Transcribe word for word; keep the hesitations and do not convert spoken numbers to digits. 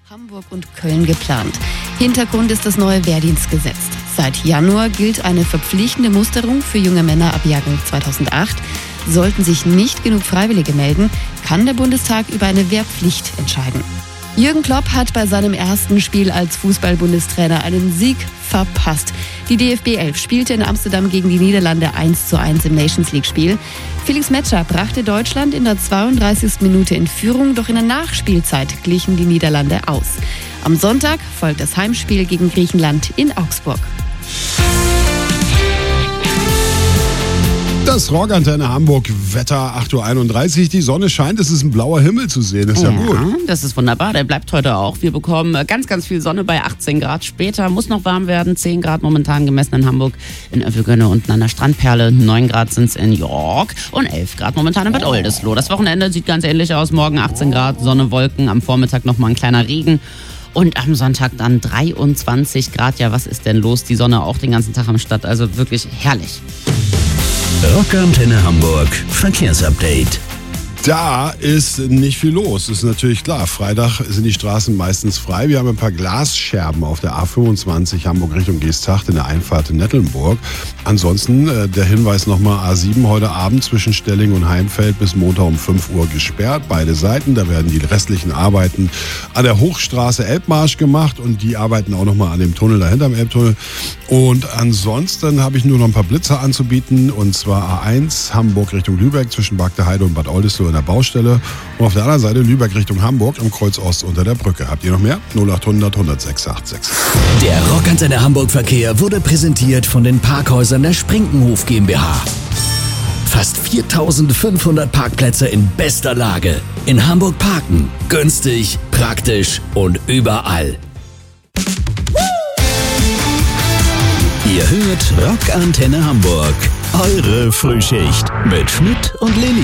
Hamburg und Köln geplant. Hintergrund ist das neue Wehrdienstgesetz. Seit Januar gilt eine verpflichtende Musterung für junge Männer ab Jahrgang zweitausendacht. Sollten sich nicht genug Freiwillige melden, kann der Bundestag über eine Wehrpflicht entscheiden. Jürgen Klopp hat bei seinem ersten Spiel als Fußball-Bundestrainer einen Sieg verpasst. Die D F B elf spielte in Amsterdam gegen die Niederlande eins zu eins im Nations-League-Spiel. Felix Metscher brachte Deutschland in der zweiunddreißigsten Minute in Führung, doch in der Nachspielzeit glichen die Niederlande aus. Am Sonntag folgt das Heimspiel gegen Griechenland in Augsburg. Das Rockantenne Hamburg, Wetter acht Uhr einunddreißig. Die Sonne scheint, es ist ein blauer Himmel zu sehen. Das ist ja, ja gut. Das ist wunderbar, der bleibt heute auch. Wir bekommen ganz, ganz viel Sonne bei achtzehn Grad. Später muss noch warm werden. zehn Grad momentan gemessen in Hamburg, in Öffelgönne unten an der Strandperle. neun Grad sind es in York und elf Grad momentan in Bad Oldesloe. Das Wochenende sieht ganz ähnlich aus. Morgen achtzehn Grad, Sonne, Wolken. Am Vormittag nochmal ein kleiner Regen. Und am Sonntag dann dreiundzwanzig Grad. Ja, was ist denn los? Die Sonne auch den ganzen Tag am Start. Also wirklich herrlich. Rockantenne Hamburg Verkehrsupdate. Da ist nicht viel los, ist natürlich klar. Freitag sind die Straßen meistens frei. Wir haben ein paar Glasscherben auf der A fünfundzwanzig Hamburg Richtung Geesthacht in der Einfahrt in Nettelnburg. Ansonsten äh, der Hinweis nochmal A sieben heute Abend zwischen Stelling und Heimfeld bis Montag um fünf Uhr gesperrt. Beide Seiten, da werden die restlichen Arbeiten an der Hochstraße Elbmarsch gemacht und die arbeiten auch nochmal an dem Tunnel dahinter im Elbtunnel. Und ansonsten habe ich nur noch ein paar Blitzer anzubieten und zwar A eins Hamburg Richtung Lübeck zwischen Bagdeheide und Bad Oldesloe in der Baustelle und auf der anderen Seite Lübeck Richtung Hamburg im Kreuz Ost unter der Brücke. Habt ihr noch mehr? null acht hundert, hundertsechs achtundsechzig. Der Rockantenne Hamburg Verkehr wurde präsentiert von den Parkhäusern der Sprinkenhof GmbH. Fast viertausendfünfhundert Parkplätze in bester Lage. In Hamburg parken. Günstig, praktisch und überall. Ihr hört Rockantenne Hamburg. Eure Frühschicht mit Schmidt und Lilly.